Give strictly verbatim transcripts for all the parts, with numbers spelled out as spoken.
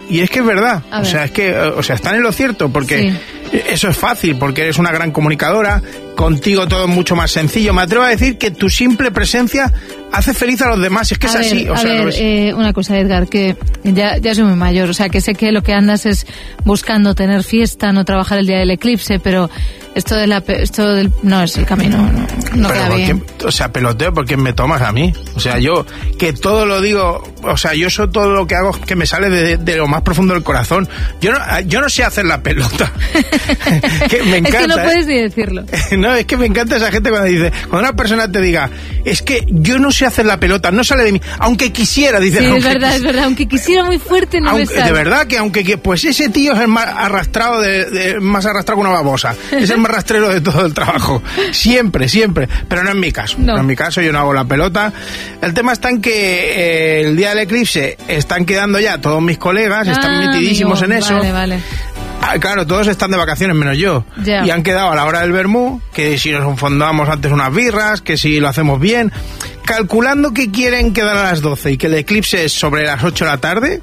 y es que es verdad. O sea, es que, o sea, están en lo cierto, porque sí. Eso es fácil, porque eres una gran comunicadora, contigo todo es mucho más sencillo. Me atrevo a decir que tu simple presencia hace feliz a los demás, es que a es ver, así. O a sea, ver, no es... eh, una cosa, Edgar, que ya, ya soy muy mayor, o sea, que sé que lo que andas es buscando tener fiesta, no trabajar el día del eclipse, pero esto de la esto del no es el camino, no, no queda bien. Qué, o sea, peloteo, ¿por qué me tomas a mí? O sea, yo que todo lo digo, o sea, yo eso todo lo que hago que me sale de, de lo más profundo del corazón. Yo no, yo no sé hacer la pelota. Que me encanta, es que no ¿eh? puedes ni decirlo. No, es que me encanta esa gente cuando dice, cuando una persona te diga, es que yo no sé hacer la pelota, no sale de mí, aunque quisiera, dice. Sí, es verdad, es verdad, aunque quisiera muy fuerte no aunque, me sale. De verdad que aunque que, pues ese tío es el más arrastrado de, de más arrastrado que una babosa, es el más rastrero de todo el trabajo, siempre, siempre, pero no en mi caso, no, no en mi caso yo no hago la pelota. El tema está en que eh, el día del eclipse están quedando ya todos mis colegas, ah, están metidísimos amigo, en eso. Vale, vale. Ah, claro, todos están de vacaciones menos yo. Ya. Y han quedado a la hora del vermú, que si nos enfondamos antes unas birras, que si lo hacemos bien, calculando que quieren quedar a las doce y que el eclipse es sobre las ocho de la tarde.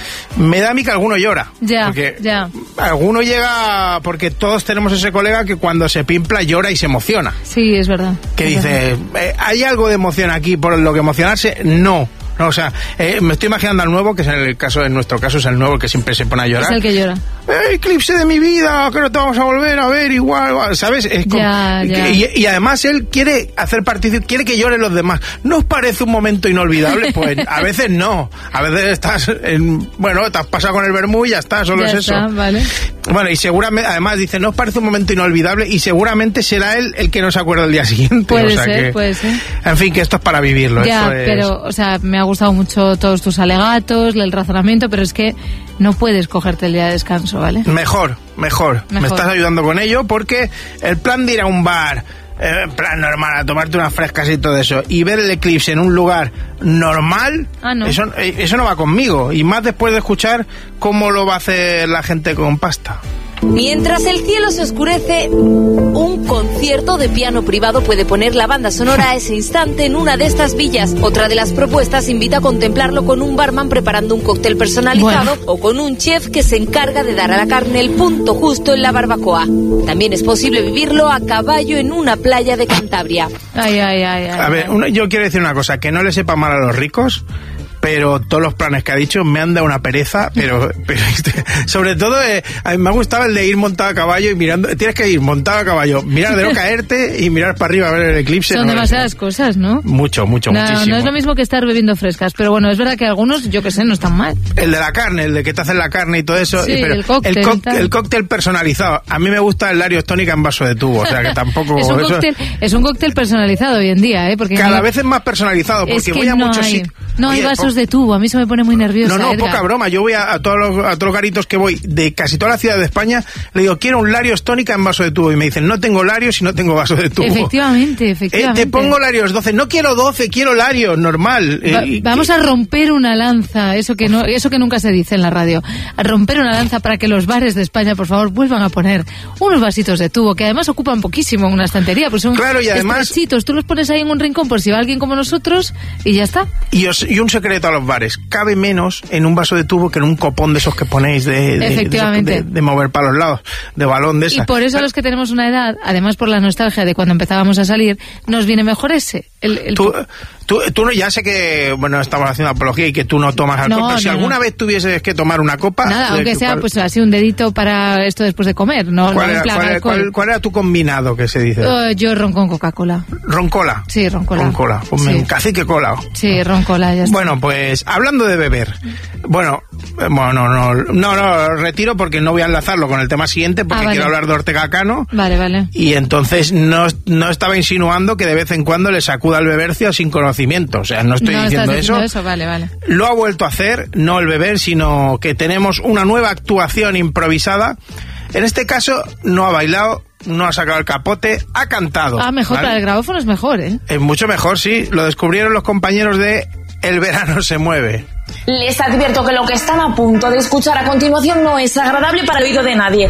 Me da a mí que alguno llora. Ya, porque ya. Alguno llega, porque todos tenemos ese colega que cuando se pimpla llora y se emociona. Sí, es verdad. Que es dice, verdad. Eh, ¿hay algo de emoción aquí por lo que emocionarse? No. No, o sea, eh, me estoy imaginando al nuevo, que es en el caso, en nuestro caso es el nuevo, el que siempre se pone a llorar. Es el que llora. Eh, eclipse de mi vida, que no te vamos a volver a ver igual, ¿sabes? Es como, ya, ya. Y, y además él quiere hacer partícipe, quiere que lloren los demás. ¿No os parece un momento inolvidable? Pues a veces no. A veces estás, en, bueno, te has pasado con el vermú y ya está, solo ya es está, eso. Vale. Bueno, y seguramente, además dice, ¿no os parece un momento inolvidable? Y seguramente será él el que no se acuerda el día siguiente. Puede o sea ser, que, puede ser. En fin, que esto es para vivirlo. Ya, esto es... pero, o sea, me ha gustado mucho todos tus alegatos, el razonamiento, pero es que no puedes cogerte el día de descanso, ¿vale? Mejor, mejor, mejor. Me estás ayudando con ello, porque el plan de ir a un bar, eh, en plan normal, a tomarte unas frescas y todo eso, y ver el eclipse en un lugar normal, ah, no. eso, eso no va conmigo. Y más después de escuchar cómo lo va a hacer la gente con pasta. Mientras el cielo se oscurece, un concierto de piano privado puede poner la banda sonora a ese instante en una de estas villas. Otra de las propuestas invita a contemplarlo con un barman preparando un cóctel personalizado, bueno, o con un chef que se encarga de dar a la carne el punto justo en la barbacoa. También es posible vivirlo a caballo en una playa de Cantabria. Ay, ay, ay, ay. A ver, una, yo quiero decir una cosa, que no le sepa mal a los ricos, pero todos los planes que ha dicho me han dado una pereza, pero, pero sobre todo eh, a mí me ha gustado el de ir montado a caballo y mirando, tienes que ir montado a caballo, mirar de no caerte y mirar para arriba a ver el eclipse. Son no, demasiadas no. cosas, ¿no? Mucho, mucho, no, muchísimo. No es lo mismo que estar bebiendo frescas, pero bueno, es verdad que algunos, yo que sé, no están mal. El de la carne, el de que te hacen la carne y todo eso. Sí, y, pero el cóctel. El, co- el cóctel personalizado. A mí me gusta el Larios tónica en vaso de tubo, o sea que tampoco... es, un eso... cóctel, es un cóctel personalizado hoy en día, ¿eh? Porque cada no... vez es más personalizado, porque es que voy a no muchos hay, sitios. No hay vasos de tubo, a mí se me pone muy nerviosa. No, no, Edgar. poca broma. Yo voy a, a, todos los, a todos los garitos que voy de casi toda la ciudad de España, le digo, quiero un Larios tónica en vaso de tubo. Y me dicen, no tengo Larios y no tengo vaso de tubo. Efectivamente, efectivamente. Eh, te pongo Larios doce. No quiero doce, quiero Larios, normal. Va, eh, vamos que... a romper una lanza, eso que no, eso que nunca se dice en la radio. A romper una lanza para que los bares de España, por favor, vuelvan a poner unos vasitos de tubo, que además ocupan poquísimo en una estantería, pues son claro, y además estrechitos. Tú los pones ahí en un rincón por si va alguien como nosotros y ya está. Y, os, y un secreto a los bares, cabe menos en un vaso de tubo que en un copón de esos que ponéis de, de, Efectivamente. de, de, de mover para los lados, de balón de esa. Y por eso los que tenemos una edad, además por la nostalgia de cuando empezábamos a salir, nos viene mejor ese. El, el... Tú, tú, tú no, ya sé que, bueno, estamos haciendo apología y que tú no tomas alcohol, no, pero si no, alguna no. vez tuvieses que tomar una copa... Nada, eh, aunque sea ¿cuál, pues así un dedito para esto después de comer, no, ¿cuál, no era, en plan cuál, alcohol. cuál, ¿Cuál era tu combinado que se dice? Uh, yo ron con Coca-Cola. ¿Roncola? Sí, roncola. Roncola, pues sí. Cacique cola. Sí, roncola, ya está. Bueno, pues hablando de beber, bueno, bueno, no, no, no, no, retiro porque no voy a enlazarlo con el tema siguiente porque ah, vale. quiero hablar de Ortega Cano. Vale, vale. Y entonces no, no estaba insinuando que de vez en cuando le sacuda el bebercio sin conocimiento, o sea, no estoy no diciendo estás eso. eso. Vale, vale. Lo ha vuelto a hacer, no el beber, sino que tenemos una nueva actuación improvisada. En este caso no ha bailado, no ha sacado el capote, ha cantado. Ah, mejor, ¿vale? Para el grabófono es mejor, ¿eh? Es mucho mejor, sí. Lo descubrieron los compañeros de El verano se mueve. Les advierto que lo que están a punto de escuchar a continuación no es agradable para el oído de nadie.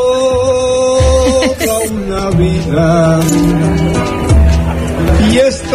Toda una vida y esta